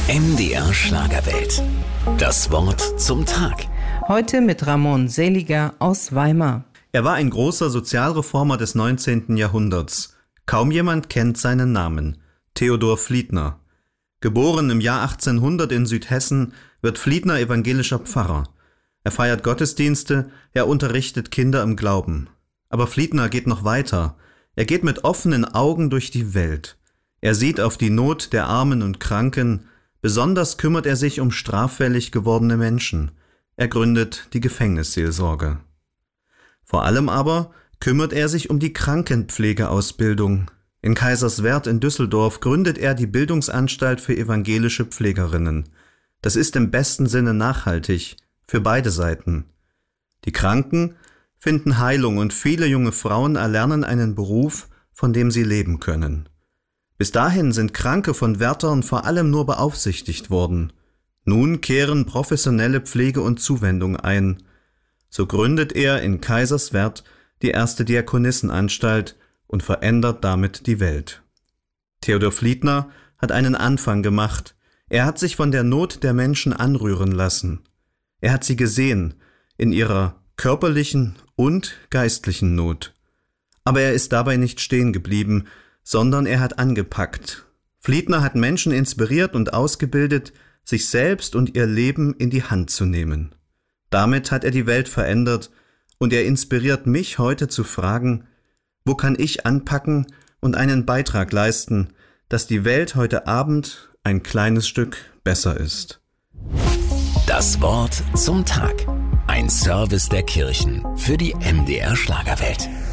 MDR Schlagerwelt. Das Wort zum Tag. Heute mit Ramon Seliger aus Weimar. Er war ein großer Sozialreformer des 19. Jahrhunderts. Kaum jemand kennt seinen Namen. Theodor Fliedner. Geboren im Jahr 1800 in Südhessen, wird Fliedner evangelischer Pfarrer. Er feiert Gottesdienste, er unterrichtet Kinder im Glauben. Aber Fliedner geht noch weiter. Er geht mit offenen Augen durch die Welt. Er sieht auf die Not der Armen und Kranken. Besonders kümmert er sich um straffällig gewordene Menschen. Er gründet die Gefängnisseelsorge. Vor allem aber kümmert er sich um die Krankenpflegeausbildung. In Kaiserswerth in Düsseldorf gründet er die Bildungsanstalt für evangelische Pflegerinnen. Das ist im besten Sinne nachhaltig, für beide Seiten. Die Kranken finden Heilung und viele junge Frauen erlernen einen Beruf, von dem sie leben können. Bis dahin sind Kranke von Wärtern vor allem nur beaufsichtigt worden. Nun kehren professionelle Pflege und Zuwendung ein. So gründet er in Kaiserswerth die erste Diakonissenanstalt und verändert damit die Welt. Theodor Fliedner hat einen Anfang gemacht. Er hat sich von der Not der Menschen anrühren lassen. Er hat sie gesehen, in ihrer körperlichen und geistlichen Not. Aber er ist dabei nicht stehen geblieben, sondern er hat angepackt. Fliedner hat Menschen inspiriert und ausgebildet, sich selbst und ihr Leben in die Hand zu nehmen. Damit hat er die Welt verändert und er inspiriert mich heute zu fragen, wo kann ich anpacken und einen Beitrag leisten, dass die Welt heute Abend ein kleines Stück besser ist. Das Wort zum Tag. Ein Service der Kirchen für die MDR Schlagerwelt.